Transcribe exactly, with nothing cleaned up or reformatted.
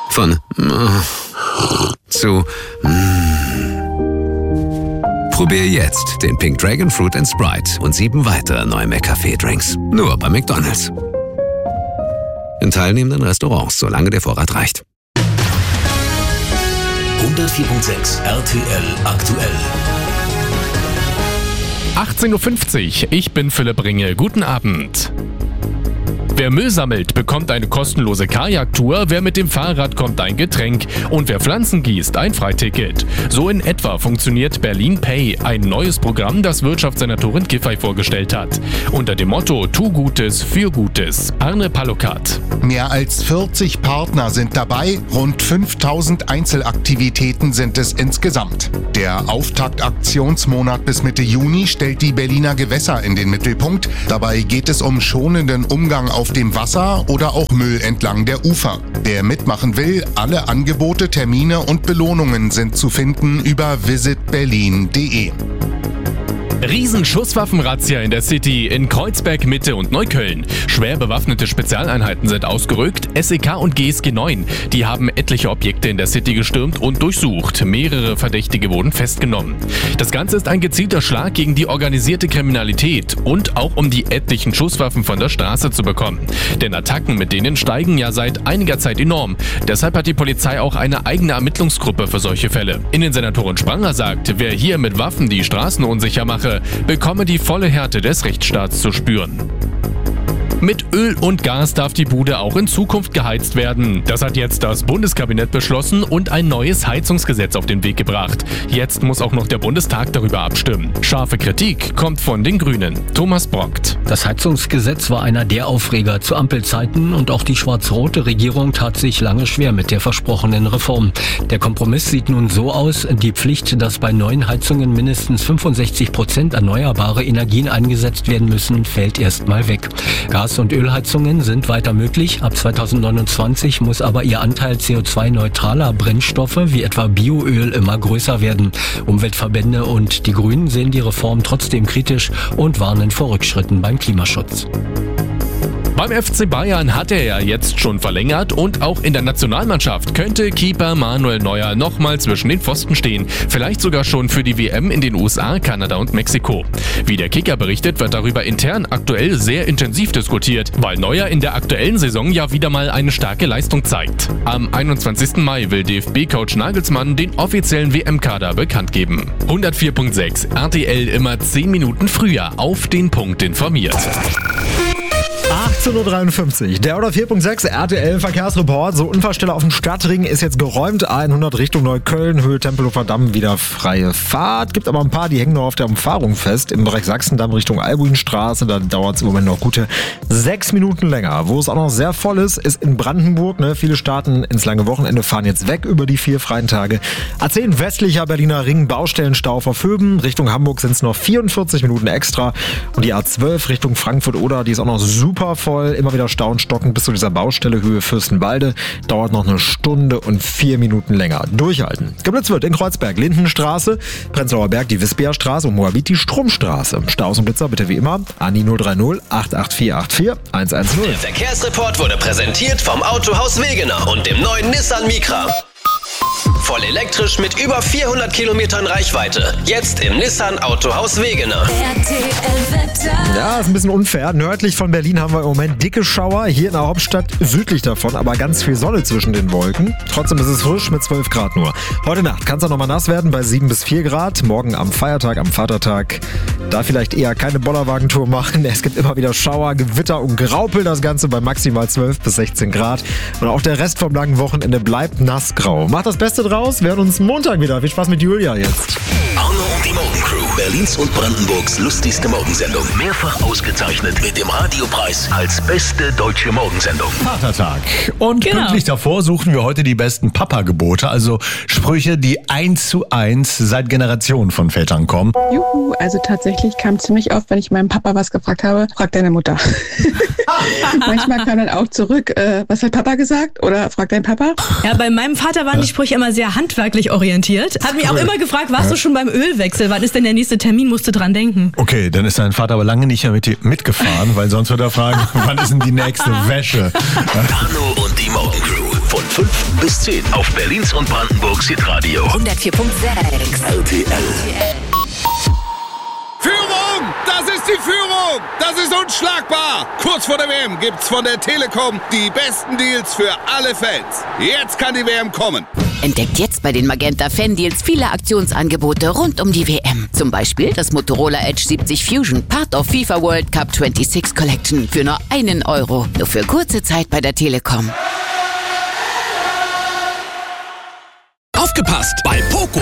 Von mm, zu mm. Probier jetzt den Pink Dragon Fruit and Sprite und sieben weitere neue McCafé-Drinks. Nur bei McDonald's. In teilnehmenden Restaurants, solange der Vorrat reicht. hundertvier Komma sechs R T L aktuell. achtzehn Uhr fünfzig, ich bin Philipp Ringe. Guten Abend. Wer Müll sammelt, bekommt eine kostenlose Kajaktour, wer mit dem Fahrrad kommt, ein Getränk und wer Pflanzen gießt, ein Freiticket. So in etwa funktioniert Berlin Pay, ein neues Programm, das Wirtschaftssenatorin Giffey vorgestellt hat. Unter dem Motto Tu Gutes für Gutes. Arne Palokat. Mehr als vierzig Partner sind dabei, rund fünftausend Einzelaktivitäten sind es insgesamt. Der Auftaktaktionsmonat bis Mitte Juni stellt die Berliner Gewässer in den Mittelpunkt. Dabei geht es um schonenden Umgang auf dem Wasser oder auch Müll entlang der Ufer. Wer mitmachen will, alle Angebote, Termine und Belohnungen sind zu finden über visit berlin punkt de. Riesenschusswaffenrazzia in der City, in Kreuzberg, Mitte und Neukölln. Schwer bewaffnete Spezialeinheiten sind ausgerückt. S E K und G S G neun. Die haben etliche Objekte in der City gestürmt und durchsucht. Mehrere Verdächtige wurden festgenommen. Das Ganze ist ein gezielter Schlag gegen die organisierte Kriminalität und auch um die etlichen Schusswaffen von der Straße zu bekommen. Denn Attacken mit denen steigen ja seit einiger Zeit enorm. Deshalb hat die Polizei auch eine eigene Ermittlungsgruppe für solche Fälle. Innensenatorin Spranger sagt, wer hier mit Waffen die Straßen unsicher mache, bekomme die volle Härte des Rechtsstaats zu spüren. Mit Öl und Gas darf die Bude auch in Zukunft geheizt werden. Das hat jetzt das Bundeskabinett beschlossen und ein neues Heizungsgesetz auf den Weg gebracht. Jetzt muss auch noch der Bundestag darüber abstimmen. Scharfe Kritik kommt von den Grünen. Thomas Brockt. Das Heizungsgesetz war einer der Aufreger zu Ampelzeiten und auch die schwarz-rote Regierung tat sich lange schwer mit der versprochenen Reform. Der Kompromiss sieht nun so aus, die Pflicht, dass bei neuen Heizungen mindestens fünfundsechzig Prozent erneuerbare Energien eingesetzt werden müssen, fällt erstmal weg. Gas- und Ölheizungen sind weiter möglich. Ab zweitausendneunundzwanzig muss aber ihr Anteil C O zwei neutraler Brennstoffe wie etwa Bioöl immer größer werden. Umweltverbände und die Grünen sehen die Reform trotzdem kritisch und warnen vor Rückschritten beim Klimaschutz. Beim F C Bayern hat er ja jetzt schon verlängert und auch in der Nationalmannschaft könnte Keeper Manuel Neuer nochmal zwischen den Pfosten stehen. Vielleicht sogar schon für die W M in den U S A, Kanada und Mexiko. Wie der Kicker berichtet, wird darüber intern aktuell sehr intensiv diskutiert, weil Neuer in der aktuellen Saison ja wieder mal eine starke Leistung zeigt. Am einundzwanzigsten Mai will D F B-Coach Nagelsmann den offiziellen W M-Kader bekannt geben. hundertvier Komma sechs R T L immer zehn Minuten früher auf den Punkt informiert. achtzehn Uhr dreiundfünfzig, der hundertvier Komma sechs R T L Verkehrsreport. So, Unfallstelle auf dem Stadtring ist jetzt geräumt. hundert Richtung Neukölln, Höhe Tempelhofer Damm, wieder freie Fahrt. Gibt aber ein paar, die hängen noch auf der Umfahrung fest. Im Bereich Sachsendamm Richtung Albuinstraße, da dauert es im Moment noch gute sechs Minuten länger. Wo es auch noch sehr voll ist, ist in Brandenburg. Ne? Viele starten ins lange Wochenende, fahren jetzt weg über die vier freien Tage. A zehn westlicher Berliner Ring, Baustellenstau auf Vöben. Richtung Hamburg sind es noch vierundvierzig Minuten extra. Und die A zwölf Richtung Frankfurt-Oder, die ist auch noch super voll. Immer wieder Stauen stocken bis zu dieser Baustelle Höhe Fürstenwalde. Dauert noch eine Stunde und vier Minuten länger. Durchhalten. Geblitzt wird in Kreuzberg, Lindenstraße, Prenzlauer Berg, die Wispia-Straße und Moabit die Stromstraße. Staus und Blitzer bitte wie immer an die null drei null acht acht vier acht vier eins eins null. Der Verkehrsreport wurde präsentiert vom Autohaus Wegener und dem neuen Nissan Micra. Voll elektrisch mit über vierhundert Kilometern Reichweite. Jetzt im Nissan Autohaus Wegener. Ja, ist ein bisschen unfair. Nördlich von Berlin haben wir im Moment dicke Schauer. Hier in der Hauptstadt südlich davon, aber ganz viel Sonne zwischen den Wolken. Trotzdem ist es frisch mit zwölf Grad nur. Heute Nacht kann es auch nochmal nass werden bei sieben bis vier Grad. Morgen am Feiertag, am Vatertag, da vielleicht eher keine Bollerwagentour machen. Es gibt immer wieder Schauer, Gewitter und Graupel. Das Ganze bei maximal zwölf bis sechzehn Grad. Und auch der Rest vom langen Wochenende bleibt nassgrau. Macht das Beste draus. Wir hören uns Montag wieder. Viel Spaß mit Julia jetzt. Arno und die Morgencrew. Berlins und Brandenburgs lustigste Morgensendung. Mehrfach ausgezeichnet mit dem Radiopreis als beste deutsche Morgensendung. Vatertag. Und Genau. pünktlich davor suchen wir heute die besten Papa-Gebote, also Sprüche, die eins zu eins seit Generationen von Vätern kommen. Juhu, also tatsächlich kam ziemlich oft, wenn ich meinem Papa was gefragt habe, frag deine Mutter. Manchmal kam dann auch zurück, äh, was hat Papa gesagt? Oder frag dein Papa. Ja, bei meinem Vater waren die Sprüche immer sehr handwerklich orientiert. Hat mich auch immer gefragt, warst du schon beim Ölwechsel? Wann ist denn der nächste Termin? Musst du dran denken. Okay, dann ist dein Vater aber lange nicht mehr mit dir mitgefahren, weil sonst wird er fragen, wann ist denn die nächste Wäsche? Arno und die Morgencrew. Von fünf bis zehn auf Berlins und Brandenburgs Hitradio. hundertvier Komma sechs. R T L. Führung! Das ist die Führung! Das ist unschlagbar! Kurz vor der W M gibt's von der Telekom die besten Deals für alle Fans. Jetzt kann die W M kommen. Entdeckt jetzt bei den Magenta Fan Deals viele Aktionsangebote rund um die W M. Zum Beispiel das Motorola Edge siebzig Fusion, Part of FIFA World Cup sechsundzwanzig Collection für nur einen Euro. Nur für kurze Zeit bei der Telekom. Aufgepasst! Bei Poco